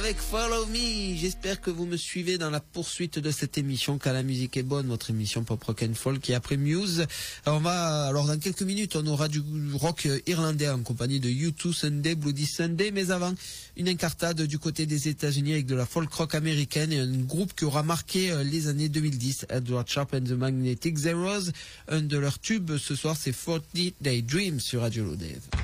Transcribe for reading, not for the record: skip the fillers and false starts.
avec Follow Me. J'espère que vous me suivez dans la poursuite de cette émission. Quand la musique est bonne, votre émission pop rock and folk. Et après Muse, alors dans quelques minutes, on aura du rock irlandais en compagnie de U2 Sunday, Bloody Sunday. Mais avant, une incartade du côté des États-Unis avec de la folk rock américaine et un groupe qui aura marqué les années 2010. Edward Sharpe and the Magnetic Zeros. Un de leurs tubes ce soir, c'est 40 Day Dream sur Radio Low Dave.